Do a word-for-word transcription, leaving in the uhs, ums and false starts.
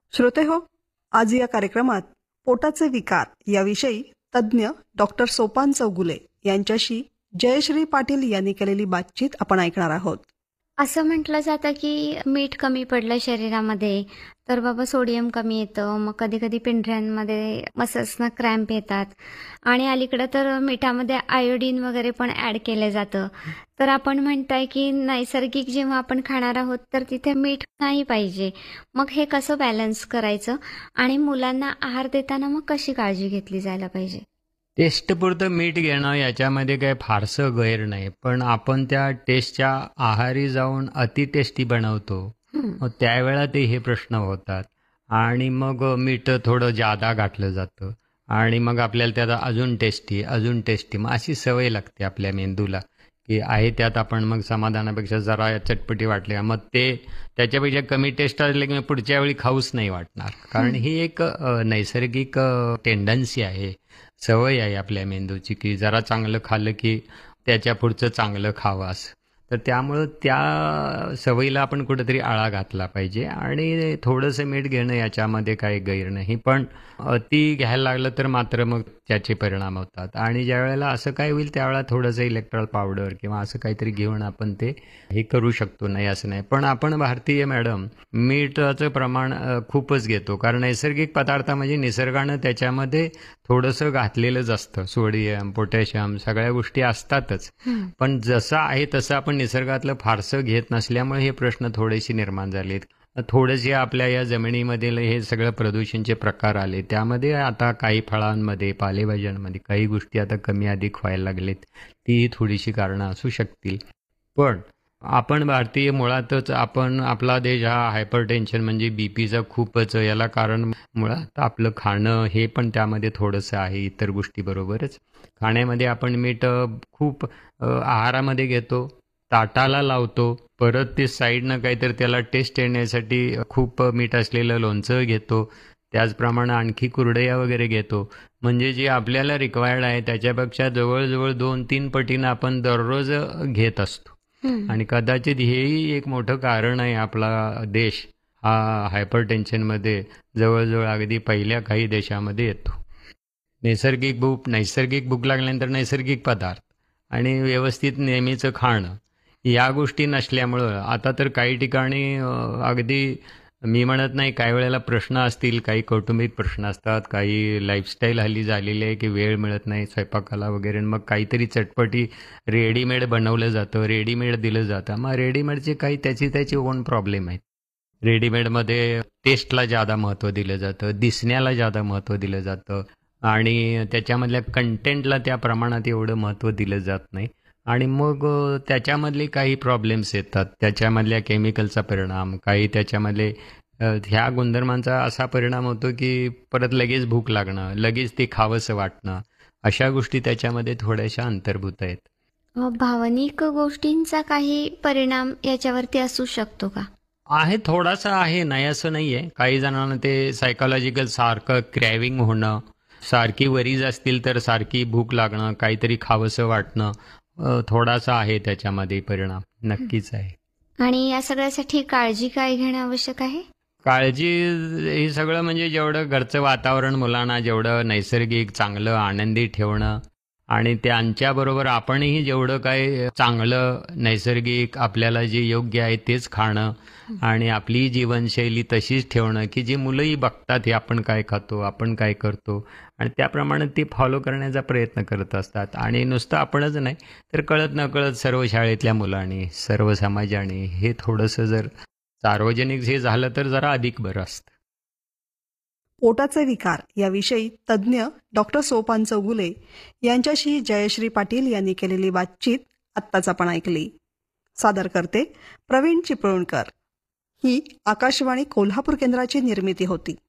श्रोते हो, आज या कार्यक्रमात पोटाचे विकार याविषयी तज्ज्ञ डॉक्टर सोपान चौगुले यांच्याशी जयश्री पाटील यांनी केलेली बातचीत आपण ऐकणार आहोत. असं म्हटलं जातं की मीठ कमी पडलं शरीरामध्ये तर बाबा सोडियम कमी येतं, मग कधी कधी पिंढऱ्यांमध्ये मसल्सना क्रॅम्प येतात आणि अलीकडं तर मिठामध्ये आयोडीन वगैरे पण ॲड केलं जातं. तर आपण म्हणताय की नैसर्गिक जेव्हा आपण खाणार आहोत तर तिथे मीठ नाही पाहिजे. मग हे कसं बॅलन्स करायचं आणि मुलांना आहार देताना मग कशी काळजी घेतली जायला पाहिजे? टेस्टपुरतं मीठ घेणं याच्यामध्ये काही फारसं गैर नाही, पण आपण त्या टेस्टच्या आहारी जाऊन अति टेस्टी बनवतो, हं. मग त्यावेळेला ते हे प्रश्न होतात आणि मग मीठ थोडं जादा घातलं जातं आणि मग आपल्याला त्यात अजून टेस्टी अजून टेस्टी मग अशी सवय लागते आपल्या मेंदूला की आहे त्यात आपण मग समाधानापेक्षा जरा चटपटी वाटली का, मग ते त्याच्यापेक्षा कमी टेस्ट असले की मग पुढच्या वेळी खाऊच नाही वाटणार. कारण ही एक अ, नैसर्गिक टेंडन्सी आहे, सवय आहे आपल्या मेंदूची की जरा चांगलं खाल्लं की त्याच्या पुढचं चांगलं खावं असं. तर त्यामुळं त्या सवयीला आपण कुठेतरी आळा घातला पाहिजे आणि थोडंसं मीठ घेणं याच्यामध्ये काही गैर नाही, पण अति घ्यायला लागलं तर मात्र मग त्याचे परिणाम होतात. आणि ज्या वेळेला असं काय होईल त्यावेळेला थोडंसं इलेक्ट्रॉल पावडर किंवा असं काहीतरी घेऊन आपण ते हे करू शकतो, नाही असं नाही. पण आपण भारतीय मॅडम मीठाचं प्रमाण अ, खूपच घेतो, कारण नैसर्गिक पदार्थ म्हणजे निसर्गानं त्याच्यामध्ये थोडंसं घातलेलंच असतं. सोडियम, पोटॅशियम सगळ्या गोष्टी असतातच, हं. पण जसं आहे तसं आपण निसर्गातलं फारसं घेत नसल्यामुळे हे प्रश्न थोडेसे निर्माण झालेत. थोडेसे आपल्या या जमिनीमधील हे सगळं प्रदूषणचे प्रकार आले, त्यामध्ये आता काही फळांमध्ये पालेभाज्यांमध्ये काही गोष्टी आता कमी अधिक व्हायला लागलेत, ती थोडीशी कारणं असू शकतील. पण आपण भारतीय मुळातच आपण आपला देश हा हायपरटेन्शन म्हणजे बी पीचा खूपच याला कारण मुळात आपलं खाणं हे पण त्यामध्ये थोडंसं आहे. इतर गोष्टीबरोबरच खाण्यामध्ये आपण मीठ अ, खूप अ, आहारामध्ये घेतो, ताटाला लावतो, परत ते साईडनं काहीतरी त्याला टेस्ट येण्यासाठी खूप मीठ असलेलं लोणचं घेतो, त्याचप्रमाणे आणखी कुरडया वगैरे घेतो. म्हणजे जे आपल्याला रिक्वायर्ड आहे त्याच्यापेक्षा जवळजवळ दोन तीन पटीनं आपण दररोज अ, घेत असतो. हं. आणि कदाचित हेही एक मोठं कारण आहे, आपला देश हा हायपरटेन्शनमध्ये जवळजवळ अगदी पहिल्या काही देशामध्ये येतो. नैसर्गिक भूक नैसर्गिक भूक लागल्यानंतर नैसर्गिक पदार्थ आणि व्यवस्थित नेहमीचं खाणं या गोष्टी नसल्यामुळं आता तर काही ठिकाणी अ, अगदी मी म्हणत नाही, काही वेळेला प्रश्न असतील, काही कौटुंबिक प्रश्न असतात, काही लाईफस्टाईल हल्ली झालेली आहे की वेळ मिळत नाही स्वयंपाकाला वगैरे, आणि मग काहीतरी चटपटी रेडीमेड बनवलं जातं, रेडीमेड दिलं जातं. मग रेडीमेडचे काही त्याची त्याची ओन प्रॉब्लेम आहेत. रेडीमेडमध्ये टेस्टला जादा महत्त्व दिलं जातं, दिसण्याला जादा महत्त्व दिलं जातं आणि त्याच्यामधल्या कंटेंटला त्या प्रमाणात एवढं महत्त्व दिलं जात नाही. आणि मग अ, त्याच्यामधले काही प्रॉब्लेम्स येतात, त्याच्यामधल्या केमिकलचा परिणाम, काही त्याच्यामधले अ, ह्या गुणधर्मांचा असा परिणाम होतो की परत लगेच भूक लागणं, लगेच ते खावंसं वाटणं, अशा गोष्टी त्याच्यामध्ये थोड्याशा अंतर्भूत आहेत. अ, भावनिक गोष्टींचा काही परिणाम याच्यावरती असू शकतो का? आहे, थोडासा आहे, नाही असं नाही आहे. काही जणांना ते सायकोलॉजिकल सारखं क्रॅव्हिंग होणं, सारखी वरीज असतील तर सारखी भूक लागणं, काहीतरी खावंसं वाटणं, अ, थोडासा आहे त्याच्यामध्ये परिणाम, हं. नक्कीच आहे. आणि या सगळ्यासाठी काळजी काय घेणं आवश्यक आहे? काळजी हे सगळं म्हणजे जेवढं घरचं वातावरण मुलांना जेवढं नैसर्गिक चांगलं आनंदी ठेवणं आणि त्यांच्याबरोबर आपणही जेवढं काही चांगलं नैसर्गिक आपल्याला जे योग्य आहे तेच खाणं हं. आणि आपली जीवनशैली तशीच ठेवणं की जी मुलंही बघतात हे आपण काय खातो, आपण काय करतो आणि त्याप्रमाणे ती फॉलो करण्याचा प्रयत्न करत असतात. आणि नुसतं आपणच नाही तर कळत नकळत सर्व शाळेतल्या मुलांनी, सर्व समाजाने हे थोडंसं जर सार्वजनिक हे झालं तर जरा अधिक बरं असतं. पोटाचे विकार याविषयी तज्ज्ञ डॉक्टर सोपान चौगुले यांच्याशी जयश्री पाटील यांनी केलेली बातचीत आत्ताच आपण ऐकली. सादर करते प्रवीण चिपळूणकर. ही आकाशवाणी कोल्हापूर केंद्राची निर्मिती होती.